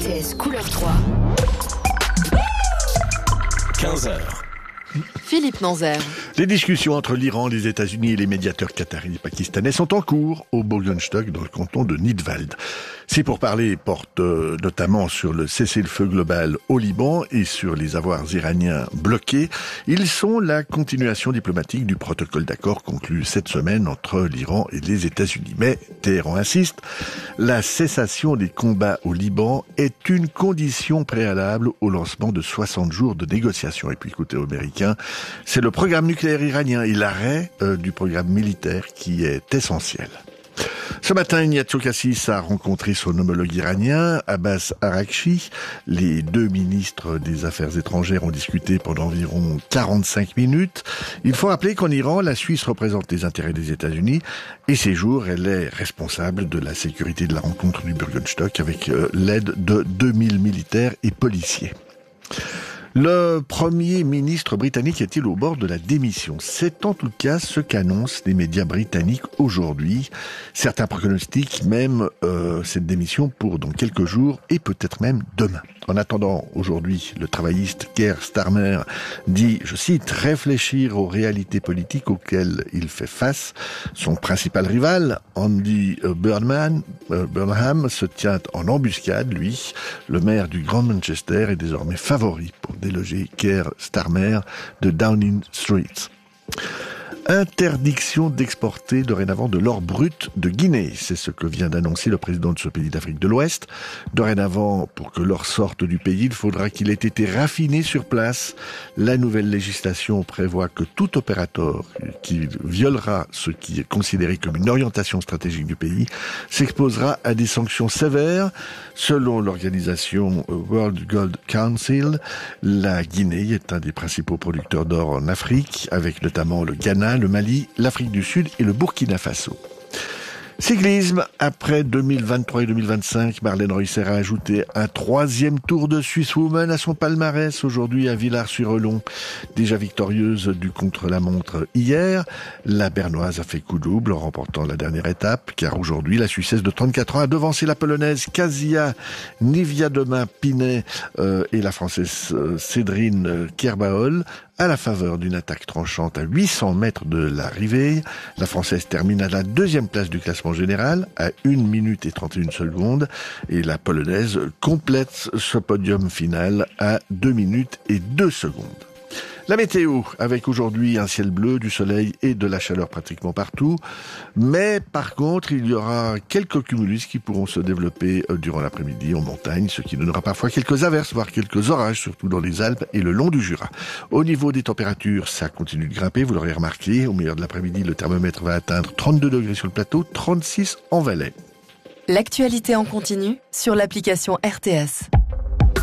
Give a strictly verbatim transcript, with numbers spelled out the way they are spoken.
T S couleur trois. quinze heures. Philippe Nanzer. Les discussions entre l'Iran, les États-Unis et les médiateurs qataris et pakistanais sont en cours au Burgenstock dans le canton de Nidwald. Ces pourparlers portent euh, notamment sur le cessez-le-feu global au Liban et sur les avoirs iraniens bloqués. Ils sont la continuation diplomatique du protocole d'accord conclu cette semaine entre l'Iran et les États-Unis. Mais Téhéran insiste, la cessation des combats au Liban est une condition préalable au lancement de soixante jours de négociations. Et puis côté américain, c'est le programme nucléaire iranien et l'arrêt euh, du programme militaire qui est essentiel. Ce matin, Ignazio Cassis a rencontré son homologue iranien, Abbas Araghchi. Les deux ministres des Affaires étrangères ont discuté pendant environ quarante-cinq minutes. Il faut rappeler qu'en Iran, la Suisse représente les intérêts des États-Unis et ces jours, elle est responsable de la sécurité de la rencontre du Burgenstock avec euh, l'aide de deux mille militaires et policiers. Le Premier ministre britannique est-il au bord de la démission? C'est en tout cas ce qu'annoncent les médias britanniques aujourd'hui. Certains pronostiquent même euh, cette démission pour dans quelques jours et peut-être même demain. En attendant, aujourd'hui, le travailliste Keir Starmer dit, je cite, « réfléchir aux réalités politiques auxquelles il fait face ». Son principal rival, Andy Burnham, euh, Burnham, se tient en embuscade, lui. Le maire du Grand Manchester est désormais favori pour déloger Keir Starmer de Downing Street. Interdiction d'exporter dorénavant de l'or brut de Guinée. C'est ce que vient d'annoncer le président de ce pays d'Afrique de l'Ouest. Dorénavant, pour que l'or sorte du pays, il faudra qu'il ait été raffiné sur place. La nouvelle législation prévoit que tout opérateur qui violera ce qui est considéré comme une orientation stratégique du pays s'exposera à des sanctions sévères. Selon l'organisation World Gold Council, la Guinée est un des principaux producteurs d'or en Afrique, avec notamment le Ghana, le Mali, l'Afrique du Sud et le Burkina Faso. Cyclisme, après deux mille vingt-trois et deux mille vingt-cinq, Marlène Reusser a ajouté un troisième Tour de Swiss Woman à son palmarès aujourd'hui à Villars-sur-Elon. Déjà victorieuse du contre-la-montre hier, la Bernoise a fait coup double en remportant la dernière étape, car aujourd'hui, la Suissesse de trente-quatre ans a devancé la Polonaise Kasia Niewiadoma-Pinet euh, et la Française euh, Cédrine Kerbaol. À la faveur d'une attaque tranchante à huit cents mètres de l'arrivée, la Française termine à la deuxième place du classement général, à une minute et trente et une secondes, et la Polonaise complète ce podium final à deux minutes et deux secondes. La météo, avec aujourd'hui un ciel bleu, du soleil et de la chaleur pratiquement partout. Mais par contre, il y aura quelques cumulus qui pourront se développer durant l'après-midi en montagne, ce qui donnera parfois quelques averses, voire quelques orages, surtout dans les Alpes et le long du Jura. Au niveau des températures, ça continue de grimper, vous l'aurez remarqué. Au milieu de l'après-midi, le thermomètre va atteindre trente-deux degrés sur le plateau, trente-six en Valais. L'actualité en continu sur l'application R T S.